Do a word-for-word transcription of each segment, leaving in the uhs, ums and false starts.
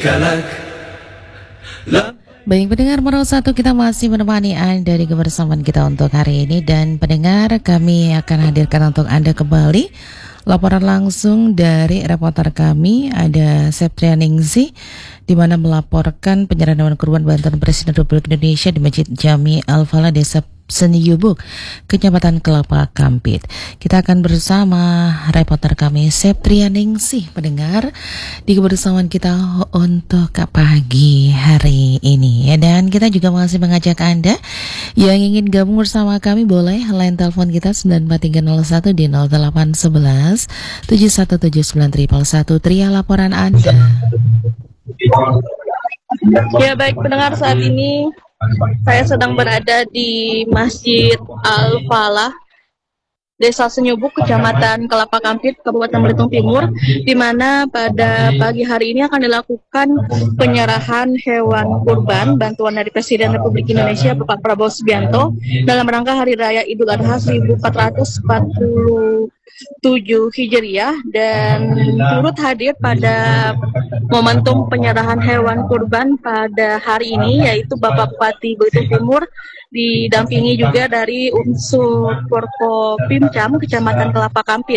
Baik pendengar Maro satu, kita masih menemani Anda di kebersamaan kita untuk hari ini. Dan pendengar, kami akan hadirkan untuk Anda kembali laporan langsung dari reporter kami, ada Septrianingsih, di mana melaporkan penyerahan hewan kurban bantuan Presiden Republik Indonesia di Masjid Jami Al-Falah, Desa Seniyubuk, Kecamatan Kelapa Kampit. Kita akan bersama reporter kami Septrianingsih, pendengar, di kebersamaan kita untuk pagi hari ini. Dan kita juga masih mengajak Anda yang ingin gabung bersama kami, boleh line telepon kita sembilan empat tiga nol satu di nol delapan satu satu tujuh satu tujuh sembilan satu satu. Tria laporan Anda. Ya baik pendengar, saat ini saya sedang berada di Masjid Al-Falah, Desa Seniyubuk, Kecamatan Kelapa Kampit, Kabupaten Belitung Timur, di mana pada pagi hari ini akan dilakukan penyerahan hewan kurban bantuan dari Presiden Republik Indonesia Bapak Prabowo Subianto dalam rangka Hari Raya Idul Adha seribu empat ratus empat puluh tujuh Hijriah, dan turut hadir pada momentum penyerahan hewan kurban pada hari ini yaitu Bapak Bupati Belitung Timur, didampingi juga dari unsur Forkopimcam Kecamatan Kelapa Kampit.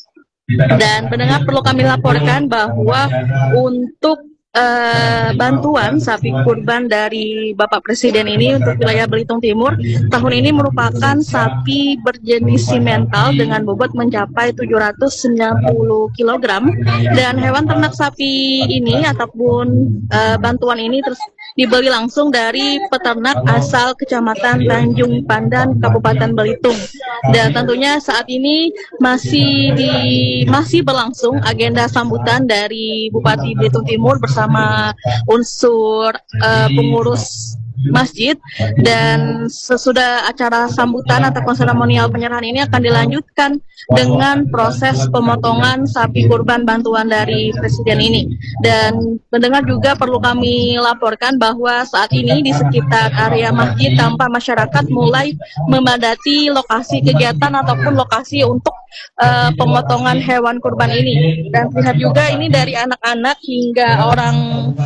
Dan pendengar, perlu kami laporkan bahwa untuk Uh, bantuan sapi kurban dari Bapak Presiden ini untuk wilayah Belitung Timur tahun ini merupakan sapi berjenis simental dengan bobot mencapai tujuh ratus sembilan puluh kilogram, dan hewan ternak sapi ini ataupun uh, bantuan ini terus dibeli langsung dari peternak asal Kecamatan Tanjung Pandan, Kabupaten Belitung. Dan tentunya saat ini masih di masih berlangsung agenda sambutan dari Bupati Belitung Timur bersama sama unsur uh, pengurus masjid, dan sesudah acara sambutan atau seremonial penyerahan ini akan dilanjutkan dengan proses pemotongan sapi kurban bantuan dari Presiden ini. Dan pendengar juga perlu kami laporkan bahwa saat ini di sekitar area masjid tampak masyarakat mulai memadati lokasi kegiatan ataupun lokasi untuk Uh, pemotongan hewan kurban ini. Dan lihat juga ini dari anak-anak hingga orang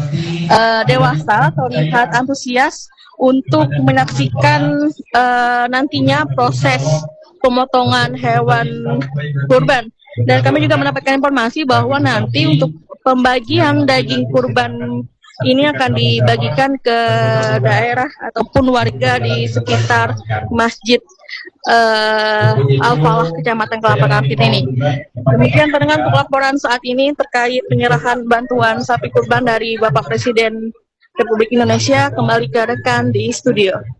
uh, dewasa terlihat antusias untuk menyaksikan uh, nantinya proses pemotongan hewan kurban. Dan kami juga mendapatkan informasi bahwa nanti untuk pembagian daging kurban ini akan dibagikan ke daerah ataupun warga di sekitar Masjid uh, Al-Falah, Kecamatan Kelapa Kampit ini. Demikian pendengar untuk laporan saat ini terkait penyerahan bantuan sapi kurban dari Bapak Presiden Republik Indonesia. Kembali ke rekan di studio.